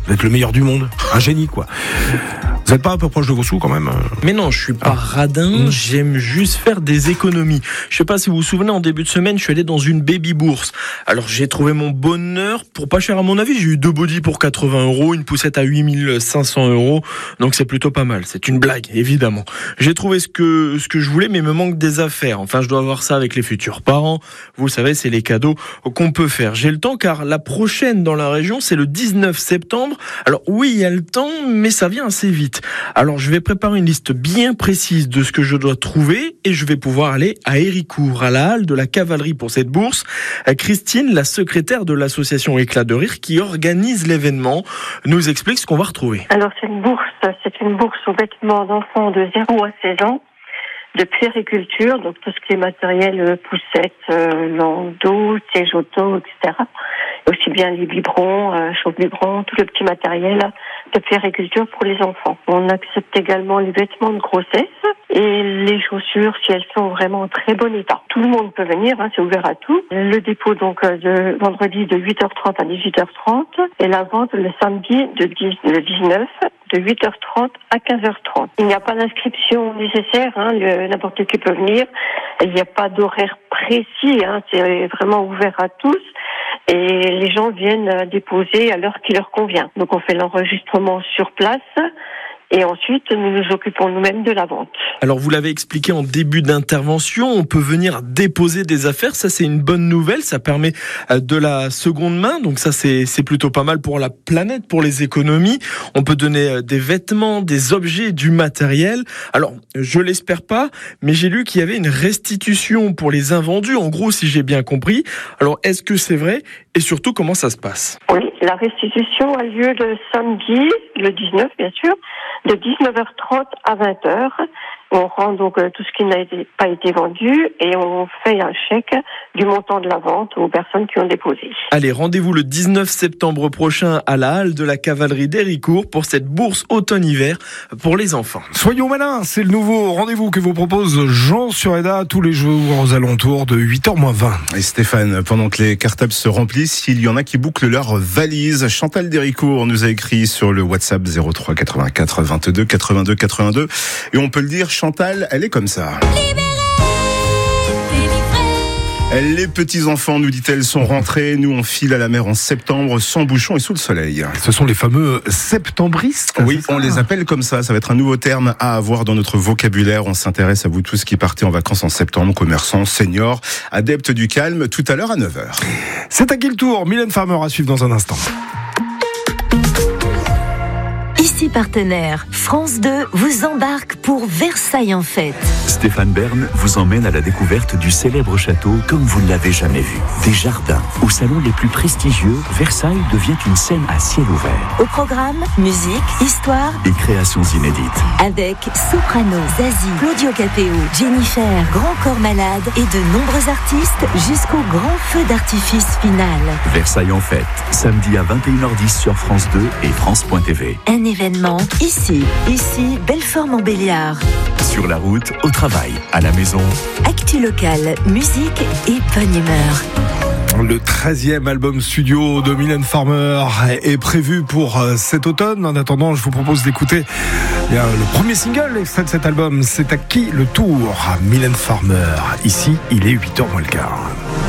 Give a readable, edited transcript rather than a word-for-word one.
Vous êtes le meilleur du monde. Un génie, quoi. Vous n'êtes pas un peu proche de vos sous, quand même? Mais non, je suis pas radin, j'aime juste faire des économies. Je sais pas si vous vous souvenez, en début de semaine, je suis allé dans une baby bourse. Alors, j'ai trouvé mon bonheur pour pas cher à mon avis. J'ai eu 2 bodys pour 80 €, une poussette à 8500 €. Donc, c'est plutôt pas mal. C'est une blague, évidemment. J'ai trouvé ce que je voulais, mais il me manque des affaires. Enfin, je dois voir ça avec les futurs parents. Vous savez, c'est les cadeaux qu'on peut faire. J'ai le temps car la prochaine dans la région, c'est le 19 septembre. Alors, oui, il y a le temps, mais ça vient assez vite. Alors, je vais préparer une liste bien précise de ce que je dois trouver et je vais pouvoir aller à Héricourt, à la halle de la cavalerie pour cette bourse. Christine, la secrétaire de l'association Éclat de Rire qui organise l'événement, nous explique ce qu'on va retrouver. Alors, c'est une bourse aux vêtements d'enfants de 0 à 16 ans, de puériculture, donc tout ce qui est matériel, poussettes, landau, siège auto, etc. Aussi bien les biberons, chauffe-biberons, tout le petit matériel de puériculture pour les enfants. On accepte également les vêtements de grossesse et les chaussures si elles sont vraiment en très bon état. Tout le monde peut venir, c'est ouvert à tout. Le dépôt donc de vendredi de 8h30 à 18h30 et la vente le samedi le 19 de 8h30 à 15h30. Il n'y a pas d'inscription nécessaire, n'importe qui peut venir. Il n'y a pas d'horaire précis, c'est vraiment ouvert à tous. Et les gens viennent déposer à l'heure qui leur convient. Donc on fait l'enregistrement sur place et ensuite nous nous occupons nous-mêmes de la vente. Alors vous l'avez expliqué en début d'intervention, on peut venir déposer des affaires, ça c'est une bonne nouvelle, ça permet de la seconde main, donc ça c'est plutôt pas mal pour la planète, pour les économies. On peut donner des vêtements, des objets, du matériel. Alors je l'espère pas, mais j'ai lu qu'il y avait une restitution pour les invendus, en gros si j'ai bien compris. Alors est-ce que c'est vrai et surtout comment ça se passe? Oui, la restitution a lieu le samedi, le 19 bien sûr, de 19h30 à 20h. On rend donc tout ce qui n'a pas été vendu et on fait un chèque du montant de la vente aux personnes qui ont déposé. Allez, rendez-vous le 19 septembre prochain à la halle de la cavalerie d'Héricourt pour cette bourse automne-hiver pour les enfants. Soyons malins, c'est le nouveau rendez-vous que vous propose Jean sur EDA tous les jours aux alentours de 8h-20. Et Stéphane, pendant que les cartables se remplissent, il y en a qui bouclent leur valise. Chantal d'Héricourt nous a écrit sur le WhatsApp 03 84 22 82 82 et on peut le dire, Chantal, elle est comme ça. Les petits-enfants, nous dit-elle, sont rentrés. Nous, on file à la mer en septembre, sans bouchon et sous le soleil. Ce sont les fameux septembristes. Oui, on les appelle comme ça. Ça va être un nouveau terme à avoir dans notre vocabulaire. On s'intéresse à vous tous qui partez en vacances en septembre, commerçants, seniors, adeptes du calme, tout à l'heure à 9h. C'est à qui le tour? Mylène Farmer à suivre dans un instant. Ici partenaire, France 2 vous embarque pour Versailles en fête. Stéphane Bern vous emmène à la découverte du célèbre château comme vous ne l'avez jamais vu. Des jardins, aux salons les plus prestigieux, Versailles devient une scène à ciel ouvert. Au programme, musique, histoire et créations inédites. Avec Soprano, Zazie, Claudio Capéo, Jennifer, Grand Corps Malade et de nombreux artistes jusqu'au grand feu d'artifice final. Versailles en fête, samedi à 21h10 sur France 2 et France.tv. Un événement ici, Belfort-Montbéliard. Sur la route, au travail, à la maison. Actu locale, musique et bonne humeur. Le 13e album studio de Mylène Farmer est prévu pour cet automne. En attendant, je vous propose d'écouter le premier single extrait de cet album. C'est à qui le tour? Mylène Farmer. Ici, il est 8h moins le quart.